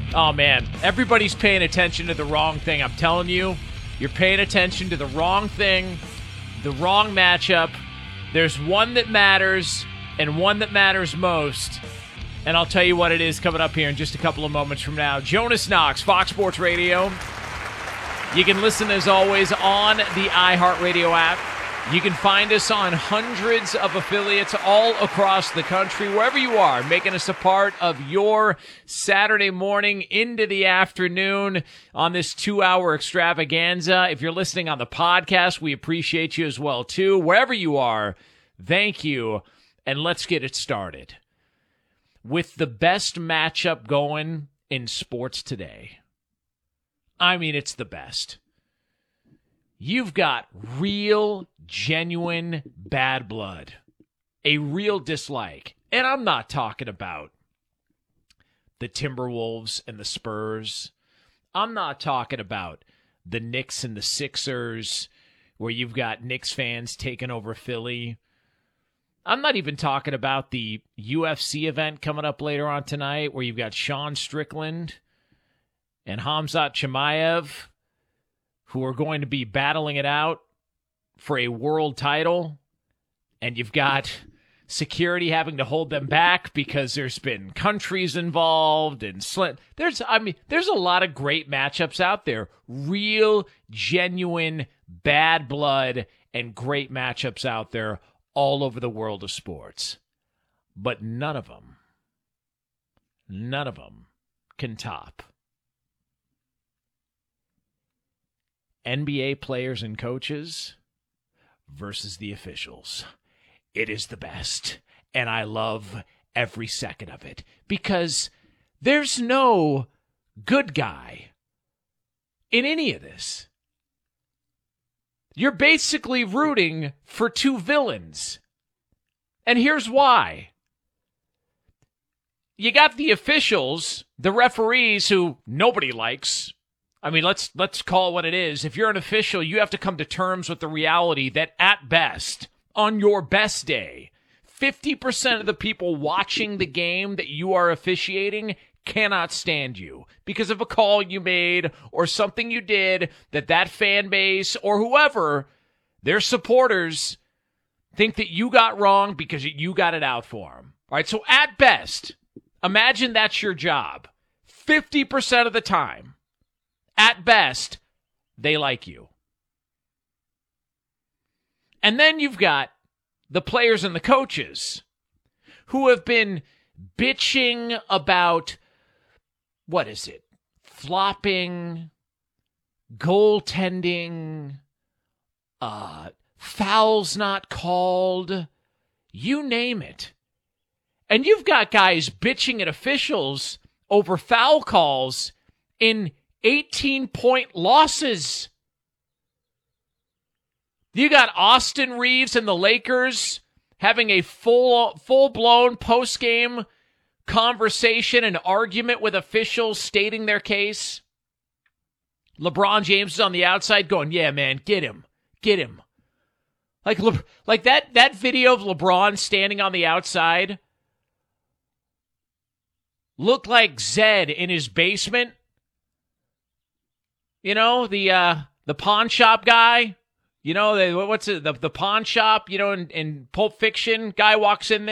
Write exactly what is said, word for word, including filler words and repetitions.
Oh, man. Everybody's paying attention to the wrong thing. I'm telling you, you're paying attention to the wrong thing, the wrong matchup. There's one that matters and one that matters most. And I'll tell you what it is coming up here in just a couple of moments from now. Jonas Knox, Fox Sports Radio. You can listen, as always, on the iHeartRadio app. You can find us on hundreds of affiliates all across the country, wherever you are, making us a part of your Saturday morning into the afternoon on this two-hour extravaganza. If you're listening on the podcast, we appreciate you as well, too. Wherever you are, thank you, and let's get it started with the best matchup going in sports today. I mean, it's the best. You've got real, genuine bad blood, a real dislike. And I'm not talking about the Timberwolves and the Spurs. I'm not talking about the Knicks and the Sixers, where you've got Knicks fans taking over Philly. I'm not even talking about the U F C event coming up later on tonight, where you've got Sean Strickland and Khamzat Chimaev, who are going to be battling it out for a world title, and you've got security having to hold them back because there's been countries involved and sl- there's I mean there's a lot of great matchups out there, real genuine bad blood and great matchups out there all over the world of sports. But none of them none of them can top N B A players and coaches versus the officials. It is the best, and I love every second of it, because there's no good guy in any of this. You're basically rooting for two villains, and here's why. You got the officials, the referees, who nobody likes. I mean, let's let's call it what it is. If you're an official, you have to come to terms with the reality that at best, on your best day, fifty percent of the people watching the game that you are officiating cannot stand you because of a call you made or something you did that that fan base or whoever, their supporters, think that you got wrong because you got it out for them. All right, so at best, imagine that's your job. fifty percent of the time, at best, they like you. And then you've got the players and the coaches who have been bitching about, what is it, flopping, goaltending, uh, fouls not called, you name it. And you've got guys bitching at officials over foul calls in eighteen-point losses. You got Austin Reeves and the Lakers having a full, full-blown post-game conversation and argument with officials stating their case. LeBron James is on the outside going, yeah, man, get him. Get him. Like, Le- like that, that video of LeBron standing on the outside looked like Zed in his basement. You know, the uh, the pawn shop guy. You know, the, what's it? The, the pawn shop, you know, in, in Pulp Fiction, guy walks in there.